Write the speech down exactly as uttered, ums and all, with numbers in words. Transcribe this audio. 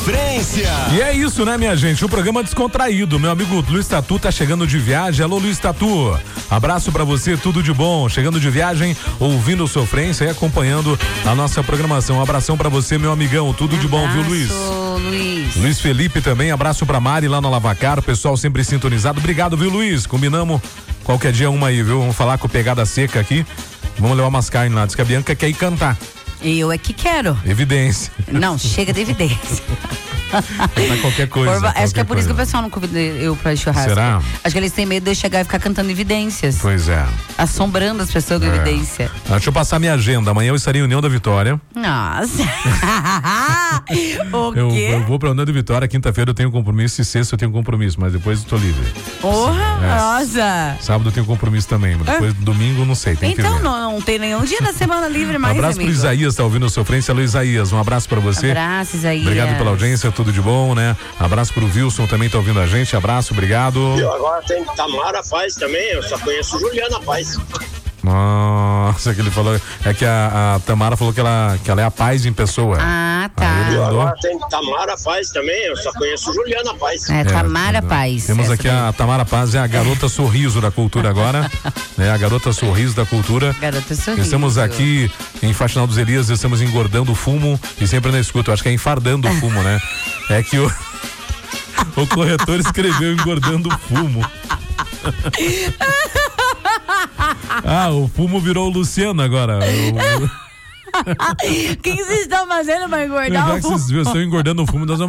Sofrência. E é isso, né, minha gente? O programa descontraído. Meu amigo Luiz Tatu tá chegando de viagem. Alô, Luiz Tatu. Abraço pra você, tudo de bom. Chegando de viagem, ouvindo Sofrência e acompanhando a nossa programação. Um abração pra você, meu amigão. Tudo de bom, viu, Luiz? Luiz. Luiz Felipe também. Abraço pra Mari lá no Lavacar. O pessoal sempre sintonizado. Obrigado, viu, Luiz? Combinamos qualquer dia uma aí, viu? Vamos falar com Pegada Seca aqui. Vamos levar umas carnes lá. Diz que a Bianca quer ir cantar. Eu é que quero. Evidência. Não, chega de evidência. Cantar qualquer coisa. Por, qualquer acho que é por coisa. isso que o pessoal não convida eu pra churrasco. Será? Acho que eles têm medo de eu chegar e ficar cantando evidências. Pois é. Assombrando as pessoas com É. evidência. Ah, deixa eu passar minha agenda. Amanhã eu estarei em União da Vitória. Nossa. O Eu, quê? eu vou pra União da Vitória. Quinta-feira eu tenho compromisso e sexta eu tenho compromisso, mas depois eu tô livre. Porra, É. nossa. Sábado eu tenho compromisso também, mas depois domingo não sei, tem que Então ver. não, não tem nenhum dia da semana livre Um mais, abraço amigo. pro Isaías, tá ouvindo a Sofrência? Alô, Isaías, um abraço pra você. Abraço, Isaías. Obrigado pela audiência, tudo de bom, né? Abraço pro Wilson, também tá ouvindo a gente. Abraço, obrigado. Eu agora tem Tamara Paz também, eu só conheço Juliana Paz. Nossa, que ele falou. É que a, a Tamara falou que ela, que ela é a paz em pessoa. Ah, Aí tá. ele Eu mandou. agora tem Tamara Paz também, eu só conheço Juliana Paz. É, Tamara É, Paz. Temos essa aqui daí. a Tamara Paz, é a garota sorriso da cultura agora. né? A garota sorriso da cultura. Garota sorriso. Estamos aqui em Faxinal dos Elias, estamos engordando o fumo e sempre na escuta. Eu acho que é enfardando o fumo, né? É que o, o corretor escreveu engordando o fumo. Ah, o fumo virou o Luciano agora. O, O que vocês estão fazendo pra engordar já o que fumo? vocês estão engordando o fumo, nós vamos